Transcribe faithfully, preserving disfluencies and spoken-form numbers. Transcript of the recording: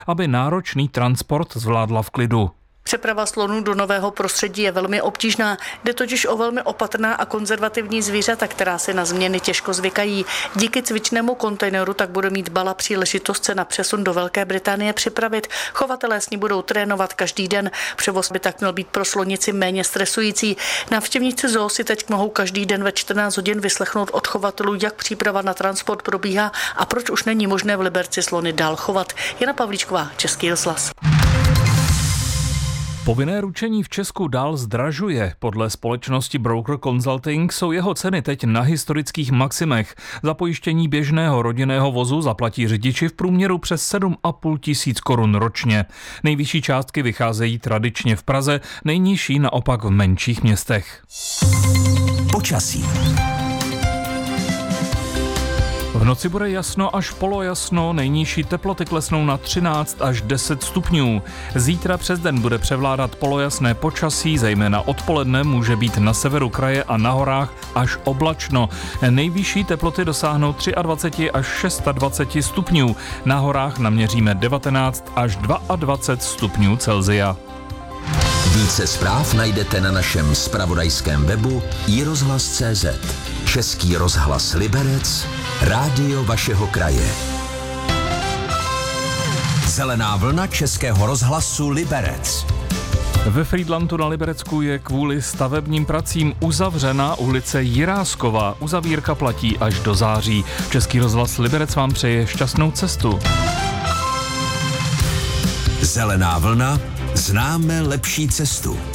aby náročný transport zvládla v klidu. Přeprava slonů do nového prostředí je velmi obtížná. Jde totiž o velmi opatrná a konzervativní zvířata, která se na změny těžko zvykají. Díky cvičnému kontejneru tak bude mít Bala příležitost se na přesun do Velké Británie připravit. Chovatelé s ní budou trénovat každý den. Převoz by tak měl být pro slonici méně stresující. Návštěvníci zoo si teď mohou každý den ve čtrnáct hodin vyslechnout od chovatelů, jak příprava na transport probíhá a proč už není možné v Liberci slony dál chovat. Jana Pavlíčková, Český rozhlas. Povinné ručení v Česku dál zdražuje. Podle společnosti Broker Consulting jsou jeho ceny teď na historických maximech. Za pojištění běžného rodinného vozu zaplatí řidiči v průměru přes sedm a půl tisíc korun ročně. Nejvyšší částky vycházejí tradičně v Praze, nejnižší naopak v menších městech. Počasí. V noci bude jasno až polojasno, nejnižší teploty klesnou na třináct až deset stupňů. Zítra přes den bude převládat polojasné počasí, zejména odpoledne může být na severu kraje a na horách až oblačno. Nejvyšší teploty dosáhnou dvacet tři až dvacet šest stupňů, na horách naměříme devatenáct až dvacet dva stupňů Celsia. Více zpráv najdete na našem zpravodajském webu i rozhlas tečka cé zet. Český rozhlas Liberec, rádio vašeho kraje. Zelená vlna Českého rozhlasu Liberec. Ve Frýdlantu na Liberecku je kvůli stavebním pracím uzavřena ulice Jiráskova. Uzavírka platí až do září. Český rozhlas Liberec vám přeje šťastnou cestu. Zelená vlna, známe lepší cestu.